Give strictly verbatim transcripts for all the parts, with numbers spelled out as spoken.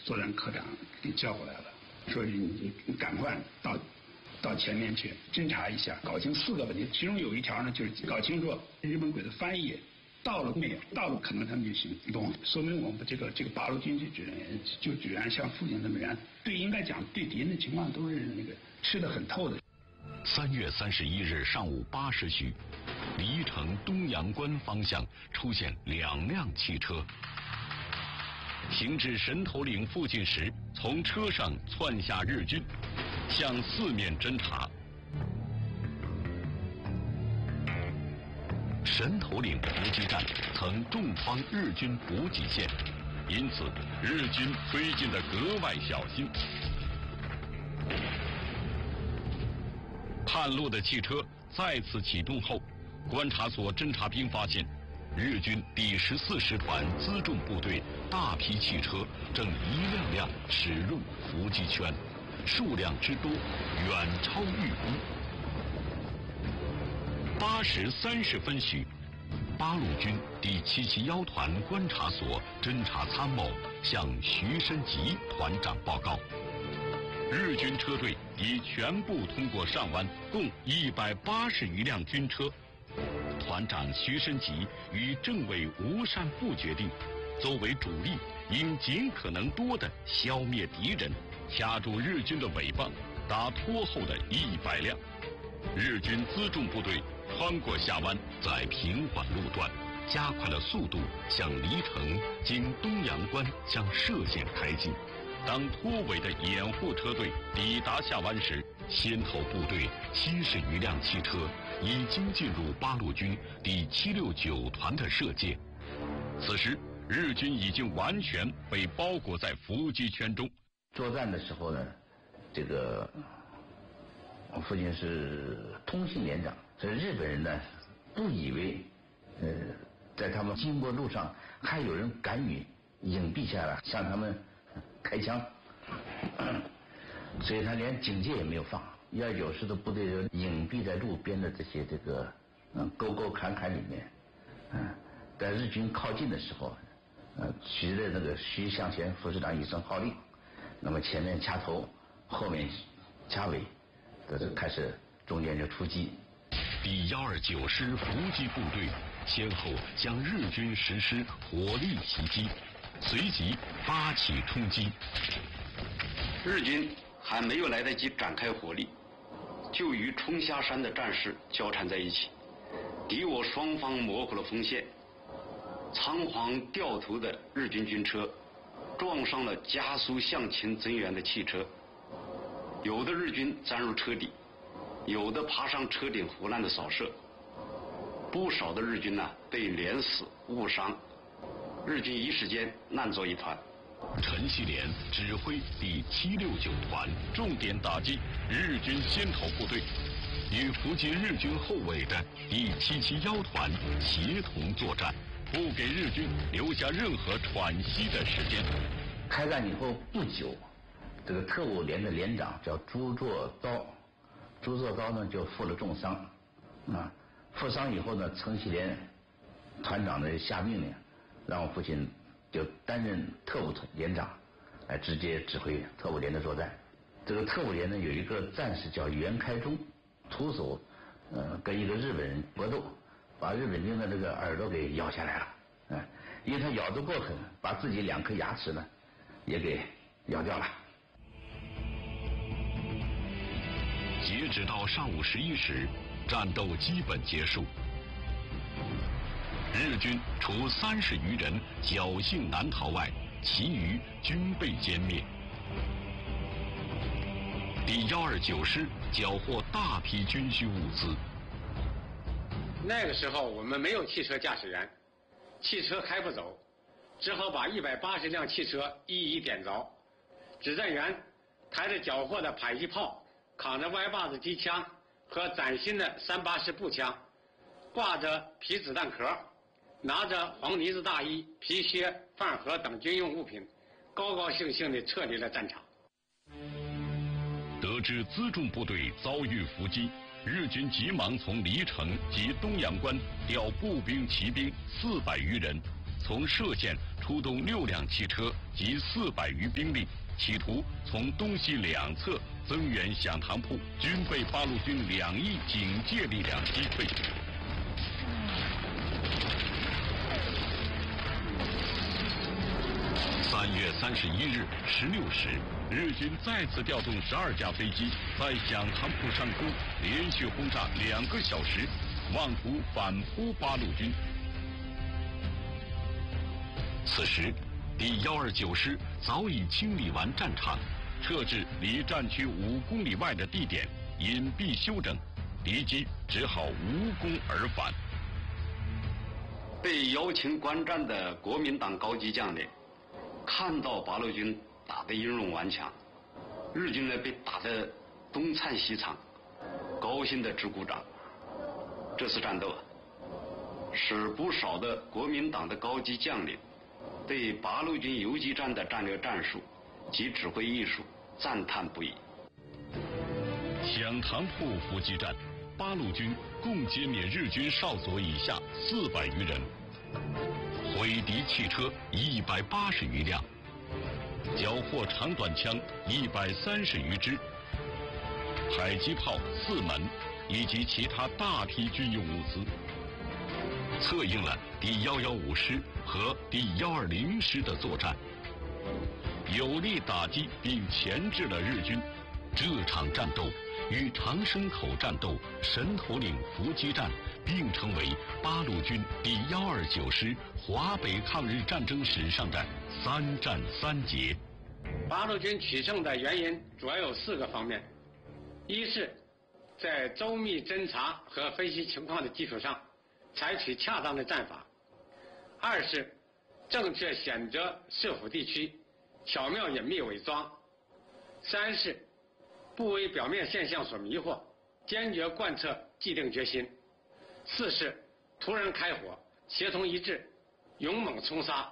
作战科长给叫过来了，说你你赶快到到前面去侦查一下，搞清四个问题。其中有一条呢，就是搞清楚日本鬼子翻译到了没有，到了可能他们就行动，说明我们这个这个八路军就居然就居然像父亲那么然，对应该讲对敌人的情况都是那个吃得很透的。 三月三十一日上午八时许，黎城东阳关方向出现两辆汽车。行至神头岭附近时，从车上窜下日军，向四面侦察。神头岭补给站曾重创日军补给线，因此日军推进得格外小心。探路的汽车再次启动后，观察所侦察兵发现，日军第十四师团辎重部队大批汽车正一辆辆驶入伏击圈，数量之多远超预估。八时三十分许，八路军第七七一团观察所侦察参谋向徐申吉团长报告，日军车队已全部通过上湾，共一百八十余辆军车。团长徐申吉与政委吴善富决定，作为主力，应尽可能多地消灭敌人，掐住日军的尾巴，打拖后的一百辆。日军辎重部队穿过下湾，在平缓路段加快了速度，向黎城经东阳关向歙县开进。当拖尾的掩护车队抵达下湾时，先头部队七十余辆汽车已经进入八路军第七六九团的射界。此时，日军已经完全被包裹在伏击圈中。 作战的时候呢，这个我父亲是通信连长，所以日本人呢不以为，呃，在他们经过路上还有人敢于隐蔽下来向他们开枪，所以他连警戒也没有放。要有时的部队就隐蔽在路边的这些这个嗯沟沟坎坎里面，嗯，在日军靠近的时候，呃，徐的那个徐向前副师长一声号令，那么前面掐头，后面掐尾，这就开始中间就出击。 第一二九师伏击部队先后向日军实施火力袭击，随即发起冲击。 日军还没有来得及展开火力，就与冲下山的战士交缠在一起，敌我双方模糊了锋线。仓皇掉头的日军军车撞上了加速向前增援的汽车，有的日军钻入车底，有的爬上车顶胡乱的扫射，不少的日军呢、啊、被连死误伤，日军一时间乱作一团。 陈锡联指挥第七六九团重点打击日军先头部队，与伏击日军后尾的第七七一团协同作战，不给日军留下任何喘息的时间。 开战以后不久，这个特务连的连长叫朱作昭，朱作昭呢就负了重伤，啊，负伤以后呢，陈锡联团长呢下命令，让我父亲就担任特务连长，来直接指挥特务连的作战。这个特务连呢有一个战士叫袁开忠，徒手呃跟一个日本人搏斗，把日本兵的这个耳朵给咬下来了，嗯、呃，因为他咬得过狠，把自己两颗牙齿呢也给咬掉了。 截止到上午十一时，战斗基本结束。日军除三十余人侥幸难逃外，其余均被歼灭。第一二九师缴获大批军需物资。 那个时候我们没有汽车驾驶员，汽车开不走，只好把一百八十辆汽车一一点着。指战员抬着缴获的迫击炮，扛着歪把子机枪和崭新的三八式步枪，挂着皮子弹壳，拿着黄呢子大衣、皮靴、饭盒等军用物品，高高兴兴地撤离了战场。 得知辎重部队遭遇伏击，日军急忙从黎城及东阳关调步兵、骑兵四百余人， 从歙县出动六辆汽车及四百余兵力，企图从东西两侧增援响堂铺，均被八路军两翼警戒力量击溃。三月三十一日十六时，日军再次调动十二架飞机，在响堂铺上空连续轰炸两个小时，妄图反扑八路军。此时，第一二九师早已清理完战场，撤至离战区五公里外的地点隐蔽休整，敌机只好无功而返。 被邀请观战的国民党高级将领看到八路军打得英勇顽强，日军呢被打得东窜西藏，高兴的直鼓掌。这次战斗啊，使不少的国民党的高级将领对八路军游击战的战略战术及指挥艺术赞叹不已。 响堂铺伏击战，八路军共歼灭日军少佐以下四百余人，毁敌汽车一百八十余辆，缴获长短枪一百三十余支，迫击炮四门，以及其他大批军用物资，策应了第一一五师和第一二零师的作战，有力打击并钳制了日军。这场战斗与长生口战斗、神头岭伏击战并称为八路军第一二九师华北抗日战争史上的三战三捷。 八路军取胜的原因主要有四个方面：一是在周密侦察和分析情况的基础上，采取恰当的战法；二是正确选择设伏地区，巧妙隐秘伪装；三是不为表面现象所迷惑，坚决贯彻既定决心；四是突然开火，协同一致，勇猛冲杀。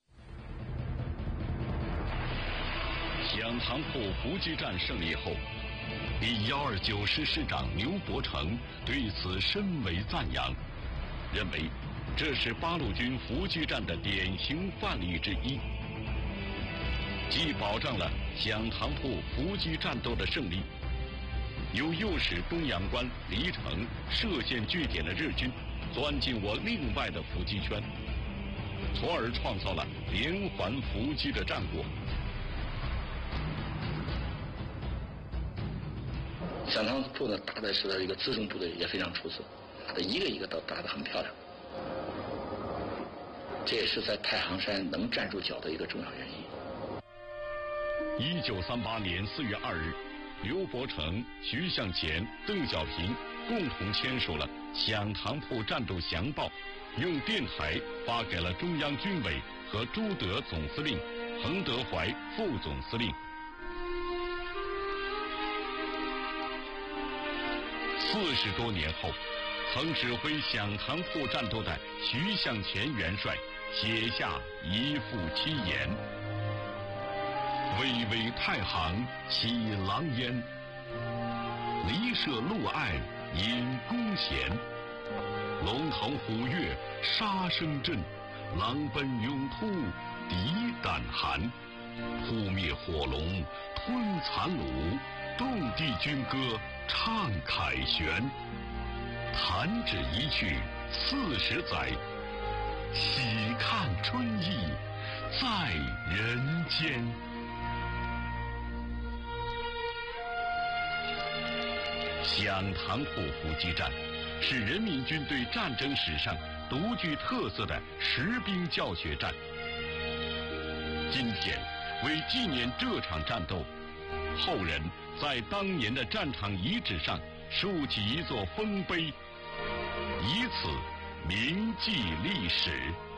响堂铺伏击战胜利后，第一二九师师长刘伯承对此深为赞扬，认为这是八路军伏击战的典型范例之一，既保障了响堂铺伏击战斗的胜利，又诱使东阳关、黎城、歙县据点的日军钻进我另外的伏击圈，从而创造了连环伏击的战果。 响堂铺呢打的是一个辎重部队，也非常出色，打的一个一个都打得很漂亮，这也是在太行山能站住脚的一个重要原因。 一九三八年四月二日，刘伯承、徐向前、邓小平共同签署了响堂铺战斗详报，用电台发给了中央军委和朱德总司令、彭德怀副总司令。四十多年后，曾指挥响堂铺战斗的徐向前元帅写下一副七言：巍巍太行起狼烟，离舍陆隘引弓弦。龙腾虎跃杀声震，狼奔勇突敌胆寒。扑灭火龙吞残虏，动地军歌唱凯旋。弹指一去四十载，喜看春意在人间。响堂铺伏击战是人民军队战争史上独具特色的实兵教学战。今天为纪念这场战斗，后人在当年的战场遗址上竖起一座丰碑，以此铭记历史。